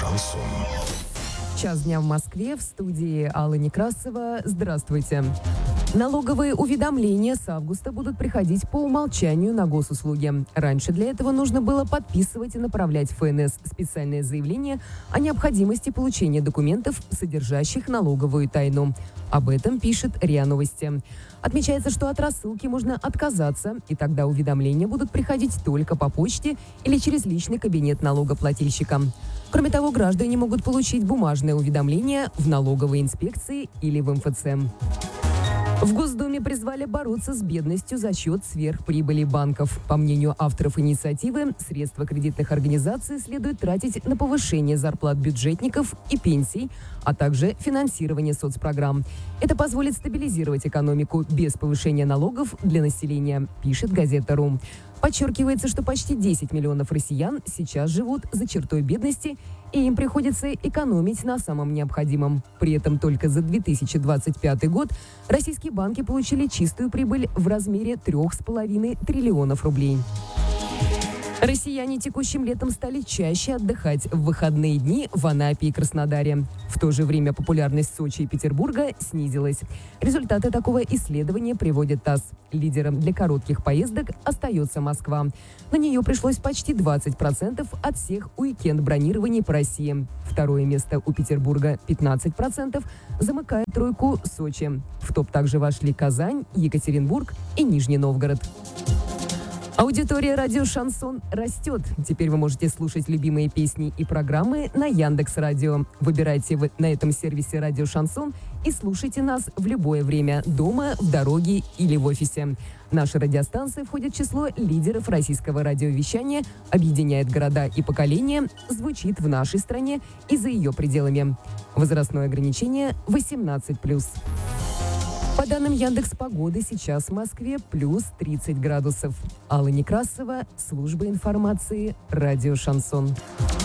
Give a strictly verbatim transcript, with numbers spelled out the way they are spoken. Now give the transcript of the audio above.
Шансон. Час дня в Москве, в студии Алла Некрасова. Здравствуйте. Налоговые уведомления с августа будут приходить по умолчанию на госуслуги. Раньше для этого нужно было подписывать и направлять в ФНС специальное заявление о необходимости получения документов, содержащих налоговую тайну. Об этом пишет РИА Новости. Отмечается, что от рассылки можно отказаться, и тогда уведомления будут приходить только по почте или через личный кабинет налогоплательщика. Кроме того, граждане могут получить бумажное уведомление в налоговой инспекции или в эм эф цэ. В Госдуме призвали бороться с бедностью за счет сверхприбыли банков. По мнению авторов инициативы, средства кредитных организаций следует тратить на повышение зарплат бюджетников и пенсий, а также финансирование соцпрограмм. Это позволит стабилизировать экономику без повышения налогов для населения, пишет газета «Ру». Подчеркивается, что почти десять миллионов россиян сейчас живут за чертой бедности, и им приходится экономить на самом необходимом. При этом только за две тысячи двадцать пятый год российские банки получили чистую прибыль в размере трех с половиной триллионов рублей. Россияне текущим летом стали чаще отдыхать в выходные дни в Анапе и Краснодаре. В то же время популярность Сочи и Петербурга снизилась. Результаты такого исследования приводит ТАСС. Лидером для коротких поездок остается Москва. На нее пришлось почти двадцать процентов от всех уикенд-бронирований по России. Второе место у Петербурга пятнадцать процентов, замыкает тройку Сочи. В топ также вошли Казань, Екатеринбург и Нижний Новгород. Аудитория радио «Шансон» растет. Теперь вы можете слушать любимые песни и программы на Яндекс.Радио. Выбирайте вы на этом сервисе радио «Шансон» и слушайте нас в любое время, дома, в дороге или в офисе. Наша радиостанция входит в число лидеров российского радиовещания, объединяет города и поколения, звучит в нашей стране и за ее пределами. Возрастное ограничение восемнадцать плюс. По данным Яндекс.Погоды, сейчас в Москве плюс тридцать градусов. Алла Некрасова, служба информации, радио «Шансон».